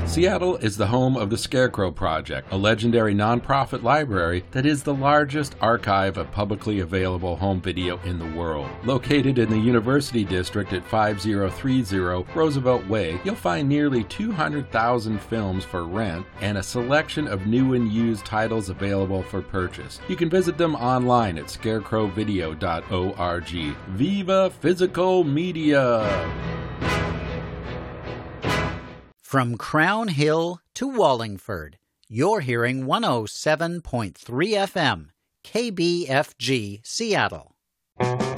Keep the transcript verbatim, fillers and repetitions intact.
Seattle is the home of the Scarecrow Project, a legendary nonprofit library that is the largest archive of publicly available home video in the world. Located in the University District at five oh three oh Roosevelt Way, you'll find nearly two hundred thousand films for rent and a selection of new and used titles available for purchase. You can visit them online at scarecrow video dot org. Viva Physical Media! From Crown Hill to Wallingford, you're hearing one oh seven point three F M, K B F G, Seattle.